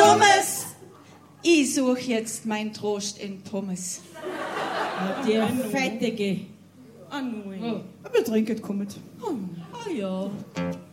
Dummes. Ich suche jetzt meinen Trost in Pommes. Der Fettige. Ah, nein. Oh. Wir trinken, kommt. Ah ja.